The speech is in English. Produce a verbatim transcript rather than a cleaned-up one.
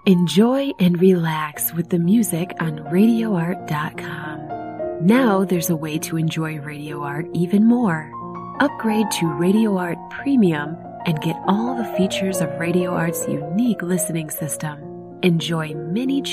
Enjoy and relax with the music on radio art dot com. Now there's a way to enjoy Radio Art even more. Upgrade to Radio Art Premium and get all the features of Radio Art's unique listening system. Enjoy many